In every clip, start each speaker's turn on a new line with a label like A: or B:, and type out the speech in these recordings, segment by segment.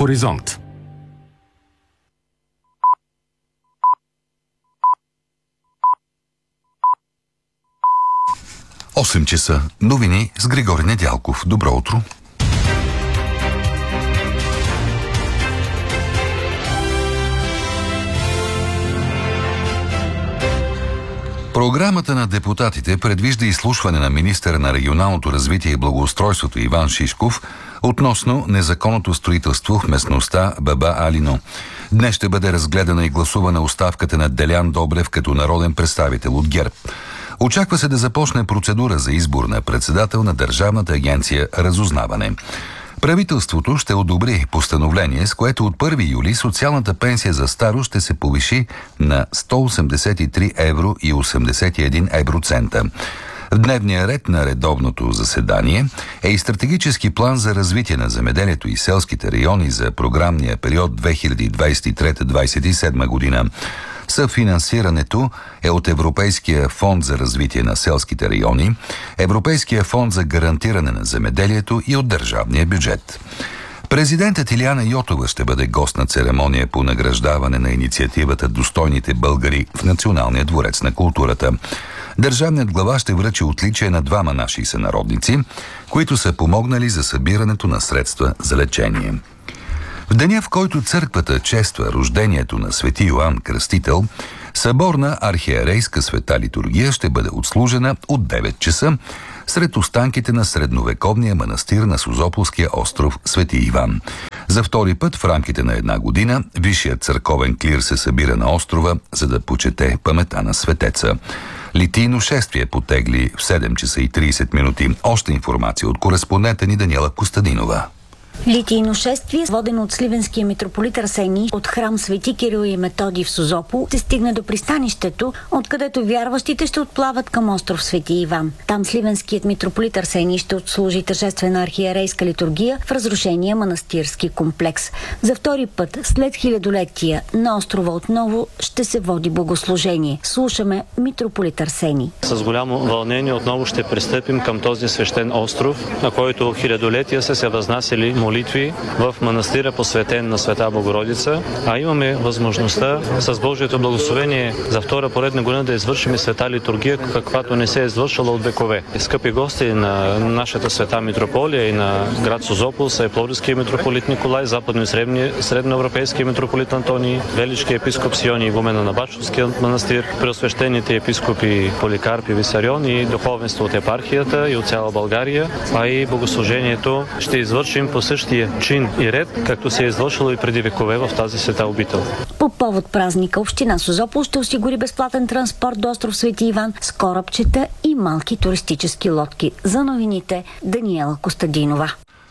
A: Хоризонт.
B: Осем часа. Новини с Григори Недялков. Добро утро. Програмата на депутатите предвижда изслушване на министъра на регионалното развитие и благоустройството Иван Шишков относно незаконното строителство в местността Баба Алино. Днес ще бъде разгледана и гласувана оставката на Делян Добрев като народен представител от ГЕРБ. Очаква се да започне процедура за избор на председател на Държавната агенция Разузнаване. Правителството ще одобри постановление, с което от 1 юли социалната пенсия за старост ще се повиши на 183 евро и 81 евроцента. В дневния ред на редовното заседание е и стратегически план за развитие на земеделието и селските райони за програмния период 2023-2027 година. Съфинансирането е от Европейския фонд за развитие на селските райони, Европейския фонд за гарантиране на земеделието и от държавния бюджет. Президентът Илияна Йотова ще бъде гост на церемония по награждаване на инициативата «Достойните българи» в Националния дворец на културата. Държавният глава ще връчи отличие на двама наши сънародници, които са помогнали за събирането на средства за лечение. В деня, в който църквата чества рождението на свети Йоан Кръстител, съборна архиерейска света литургия ще бъде отслужена от 9 часа сред останките на средновековния манастир на Созополския остров Свети Иван. За втори път в рамките на една година висшият църковен клир се събира на острова, за да почете паметта на светеца. Литийно шествие потегли в 7 часа и 30 минути. Още информация от кореспондента ни Даниела Костадинова.
C: Литийно шествие, водено от сливенския митрополит Арсений от храм Свети Кирил и Методий в Созопол, се стигне до пристанището, откъдето вярващите ще отплават към остров Свети Иван. Там сливенският митрополит Арсений ще отслужи тържествена архиерейска литургия в разрушения манастирски комплекс. За втори път, след хилядолетия, на острова отново ще се води богослужение. Слушаме митрополит Арсений.
D: С голямо вълнение отново ще пристъпим към този свещен остров, на който хилядолетия са се възнасяли молитви в манастира, посветен на Света Богородица, а имаме възможността с Божието благословение за втора поредна година да извършим света литургия, каквато не се е извършила от векове. Скъпи гости на нашата света митрополия и на град Созопол са и Пловдивския митрополит Николай, западно и средноевропейския митрополит Антоний, величкия епископ Сиони Игумена на Бачовския манастир, преосвещените епископи Поликарп и Висарион и духовенство от епархията и от цяла България, а и богослужението ще извършим по същия чин и ред, както се е извършило и преди векове в тази света обител.
C: По повод празника община Созопол ще осигури безплатен транспорт до остров Свети Иван с корабчета и малки туристически лодки. За новините Даниела Костадинова.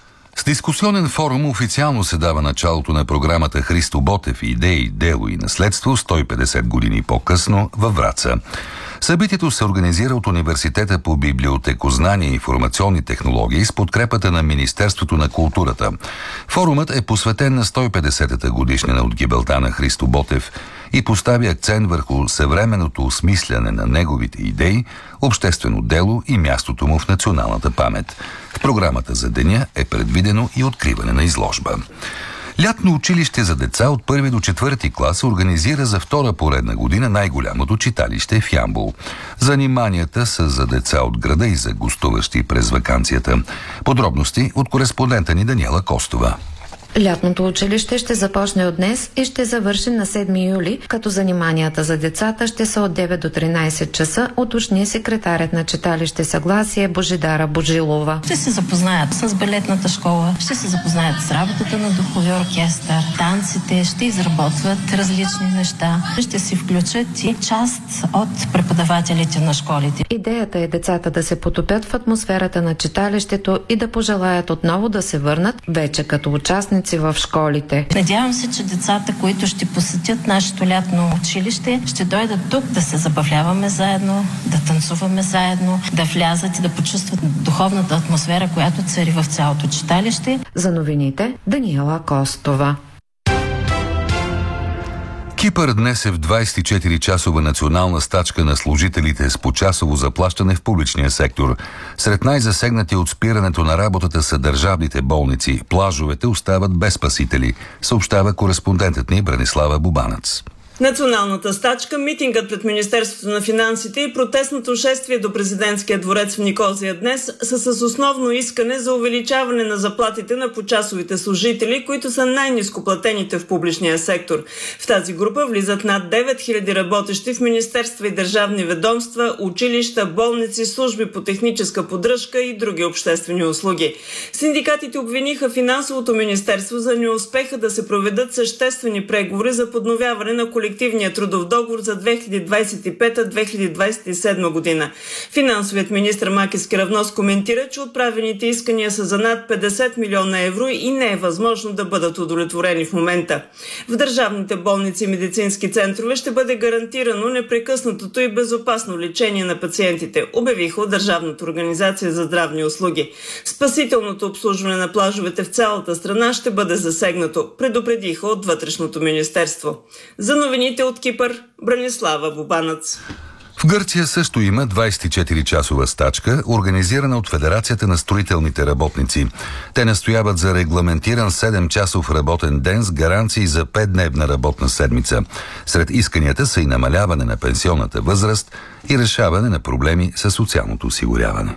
B: С дискусионен форум официално се дава началото на програмата Христо Ботев «Идеи, дело и наследство» 150 години по-късно във Враца. Събитието се организира от Университета по библиотекознание и информационни технологии с подкрепата на Министерството на културата. Форумът е посветен на 150-та годишнина от гибелта на Христо Ботев и постави акцент върху съвременното осмисляне на неговите идеи, обществено дело и мястото му в националната памет. В програмата за деня е предвидено и откриване на изложба. Лятно училище за деца от 1 до 4 клас организира за втора поредна година най-голямото читалище в Ямбол. Заниманията са за деца от града и за гостуващи през ваканцията. Подробности от кореспондента ни Даниела Костова.
E: Лятното училище ще започне от днес и ще завърши на 7 юли, като заниманията за децата ще са от 9 до 13 часа, уточни секретарят на читалище Съгласие Божидара Божилова.
F: Ще се запознаят с балетната школа, ще се запознаят с работата на духовия оркестър, танците, ще изработват различни неща, ще се включат и част от преподавателите на школите.
E: Идеята е децата да се потопят в атмосферата на читалището и да пожелаят отново да се върнат вече като участници в школите.
F: Надявам се, че децата, които ще посетят нашето лятно училище, ще дойдат тук да се забавляваме заедно, да танцуваме заедно, да влязат и да почувстват духовната атмосфера, която цари в цялото читалище.
E: За новините Даниела Костова.
B: Кипър днес е в 24-часова национална стачка на служителите с почасово заплащане в публичния сектор. Сред най-засегнати от спирането на работата са държавните болници. Плажовете остават без спасители, съобщава кореспондентът ни Бранислава Бубанец.
A: Националната стачка, митингът пред Министерството на финансите и протестното шествие до президентския дворец в Никозия днес са с основно искане за увеличаване на заплатите на почасовите служители, които са най-ниско платените в публичния сектор. В тази група влизат над 9000 работещи в министерства и държавни ведомства, училища, болници, служби по техническа поддръжка и други обществени услуги. Синдикатите обвиниха финансовото министерство за неуспеха да се проведат съществени преговори за подновяване на колективния трудов договор за 2025-2027 година. Финансовият министр Макис Каравнос коментира, че отправените искания са за над 50 милиона евро и не е възможно да бъдат удовлетворени в момента. В държавните болници и медицински центрове ще бъде гарантирано непрекъснатото и безопасно лечение на пациентите, обявиха от Държавната организация за здравни услуги. Спасителното обслужване на плажовете в цялата страна ще бъде засегнато, предупредиха от Вътрешното министерство. За новините от Кипър, Бранислава Бубанец.
B: В Гърция също има 24-часова стачка, организирана от Федерацията на строителните работници. Те настояват за регламентиран 7-часов работен ден с гаранции за 5-дневна работна седмица. Сред исканията са и намаляване на пенсионната възраст и решаване на проблеми с социалното осигуряване.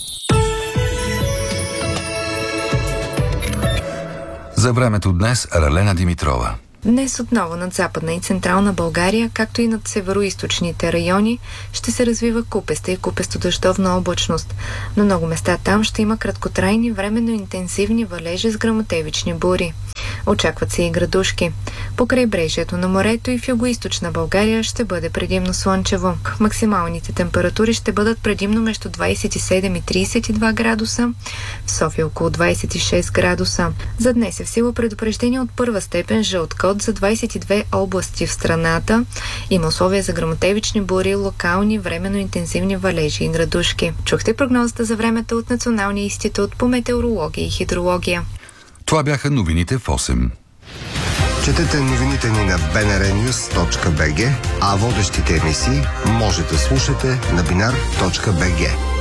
B: За времето днес Ралена Димитрова.
E: Днес отново над Западна и Централна България, както и над североизточните райони, ще се развива купеста и купесто-дъждовна облачност. На много места там ще има краткотрайни, временно интензивни валежи с гръмотевични бури. Очакват се и градушки. По крайбрежието на морето и в югоизточна България ще бъде предимно слънчево. Максималните температури ще бъдат предимно между 27 и 32 градуса, в София около 26 градуса. За днес е в сила предупреждение от първа степен жълт код за 22 области в страната. Има условия за гръмотевични бури, локални, временно интензивни валежи и градушки. Чухте прогнозата за времето от Националния институт по метеорология и хидрология.
B: Това бяха новините в 8.
G: Четете новините ни на bnrnews.bg, а водещите емисии може да слушате на binar.bg.